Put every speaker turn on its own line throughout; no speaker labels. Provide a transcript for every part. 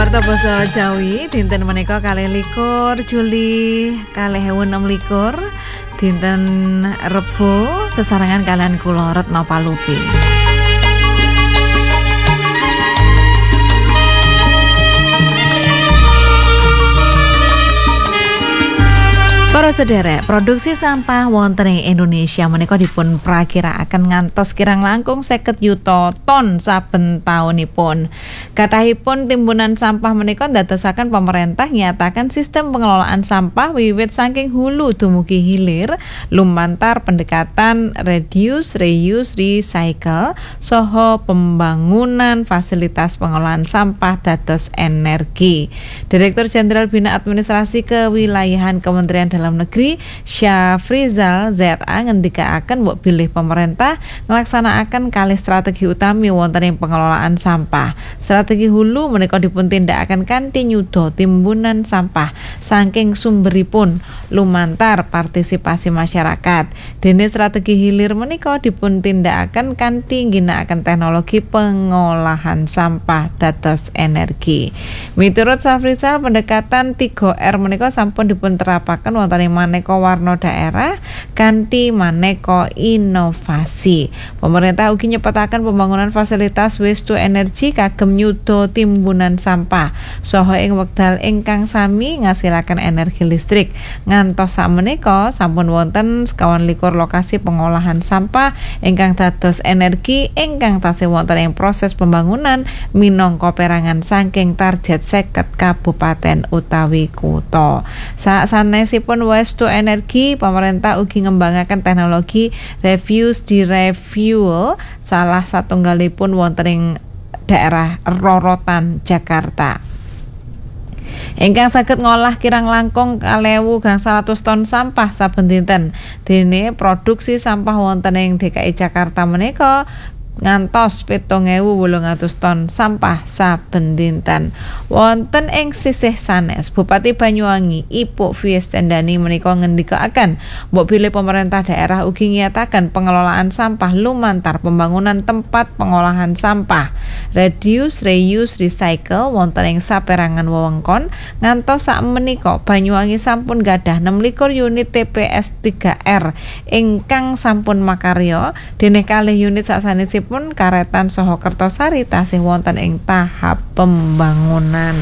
Warta basa Jawi dinten menika 21 Juli 2026 dinten Rebo sesarengan kalian kula Retno Palupi. Para sederek, produksi sampah wonten ing Indonesia menika dipun prakirakaken ngantos kirang langkung 50 yuta ton saben taunipun. Kathahipun timbunan sampah menika ndadosaken pemerintah nyatakan sistem pengelolaan sampah wiwit saking hulu dumugi hilir lumantar pendekatan reduce, reuse, recycle saha pembangunan fasilitas pengelolaan sampah dados energi. Direktur Jenderal Bina Administrasi Kewilayahan Kementerian Dalam Negeri Syafrizal ZA ngendikaaken mbok bilih pemerintah nglaksanakaken kalih strategi utami wonten ing pengelolaan sampah. Strategi hulu menika dipun tindakaken kanthi nyuda timbunan sampah saking sumberipun lumantar partisipasi masyarakat. Dene strategi hilir menika dipun tindakaken kanthi ngginakaken teknologi pengolahan sampah dados energi. Miturut Syafrizal pendekatan 3R menika sampun dipun terapaken wonten ing maneka warna daerah kanthi maneka inovasi. Pemerintah ugi nyepetaken pembangunan fasilitas waste to energy kagem nyuda timbunan sampah saha ing wekdal ingkang sami ngasilaken energi listrik. Ngantos sakmenika sampun wonten 21 lokasi pengolahan sampah ingkang dados energi ingkang tasih wonten ing proses pembangunan minangka perangan saking target 50 kabupaten utawi kutha. Sanesipun waste to energy, pemerintah ugi ngembangaken teknologi refuse di refuel salah satunggalipun wonten ing daerah Rorotan Jakarta. Ingkang saged ngolah kirang langkung 1.100 ton sampah saben dinten. Dene produksi sampah wonten ing DKI Jakarta menika ngantos 7.800 ton sampah saben dinten. Wonten ing sisih sanes Bupati Banyuwangi Ipuk Fiestendani menika ngendikaaken mbok bilih pemerintah daerah ugi nyatakan pengelolaan sampah lumantar pembangunan tempat pengolahan sampah reduce, reuse, recycle wonten ing saperangan wewengkon. Ngantos sakmenika Banyuwangi sampun gadah 26 unit TPS 3R ingkang sampun makarya dene kalih unit sasanesipun pun Karetan saha Kertosari tasih wonten ing tahap pembangunan.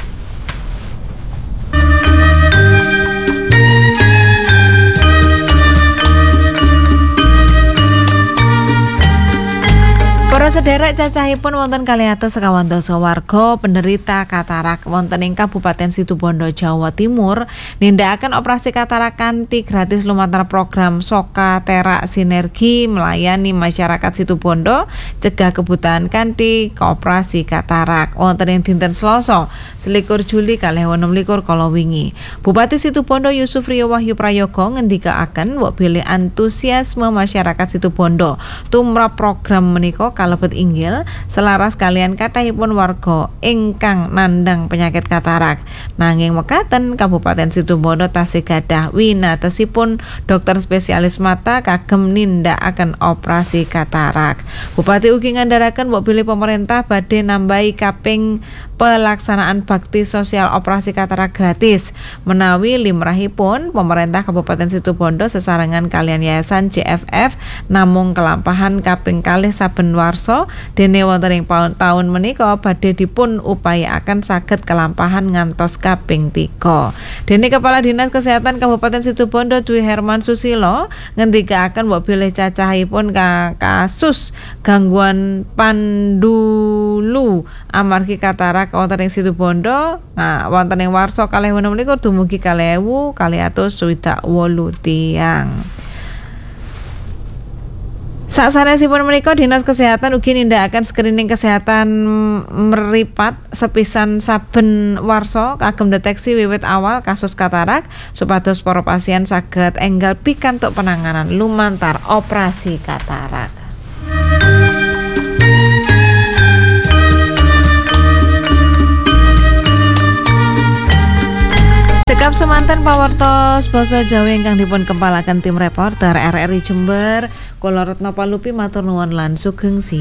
Para sederek cacahipun wonten 250 warga penderita katarak wonten ing Kabupaten Situbondo Jawa Timur nindakaken operasi katarak kanthi gratis lumantar program Soka Terak Sinergi melayani masyarakat Situbondo cegah kebutaan kanthi koperasi katarak wonten ing dinten Selasa 21 Juli 2026 kala wingi. Bupati Situbondo Yusuf Rio Wahyu Prayogo ngendikaaken mbok bilih antusiasme masyarakat Situbondo tumrap program menika kalebet inggil selaras kalian kathahipun warga ingkang nandhang penyakit katarak. Nanging mekaten Kabupaten Situbondo tasih gadah winatesipun dokter spesialis mata kagem nindakaken operasi katarak. Bupati ugi ngandharaken mbok bilih pemerintah badhe nambahi kaping pelaksanaan bakti sosial operasi katarak gratis menawi limrahipun pemerintah Kabupaten Situbondo sesarengan kalian Yayasan JFF namung kelampahan kaping kalih saben warsa dene wonten ing taun menika badhe dipun upayaaken saged kelampahan ngantos kaping 3. Dene Kepala Dinas Kesehatan Kabupaten Situbondo Dwi Herman Susilo ngendikaaken mbok bilih cacahipun kasus gangguan pandulu amargi katarak wonten ing Situbondo wonten ing warsa 2026 dumugi 2.268 tiang. Sasanesipun menika Dinas Kesehatan ugi nindakaken screening kesehatan meripat sepisan saben warsa kagem deteksi wiwit awal kasus katarak supados para pasien saged enggal pikantuk penanganan lumantar operasi katarak. Cekap sumanten pawartos basa Jawa ingkang dipun kempalaken tim reporter RRI Jember, kula Retno Palupi matur nuwun lan sugeng siang.